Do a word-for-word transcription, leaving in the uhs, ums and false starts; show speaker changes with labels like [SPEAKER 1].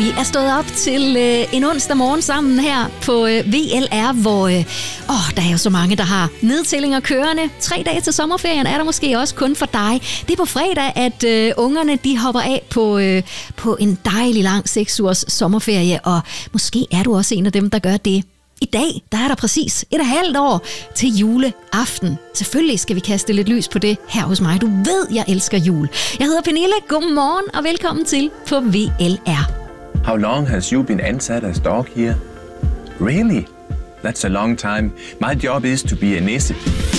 [SPEAKER 1] er stået op til øh, en onsdag morgen sammen her på øh, V L R, hvor øh, åh, der er jo så mange, der har nedtællinger kørende. Tre dage til sommerferien er der måske også kun for dig. Det er på fredag, at øh, ungerne de hopper af på, øh, på en dejlig lang seks ugers sommerferie, og måske er du også en af dem, der gør det. I dag, der er der præcis et og et halvt år til juleaften. Selvfølgelig skal vi kaste lidt lys på det her hos mig. Du ved, jeg elsker jul. Jeg hedder Pernille. Godmorgen og velkommen til på V L R.
[SPEAKER 2] How long has you been ansat as dog here? Really? That's a long time. My job is to be a nisse.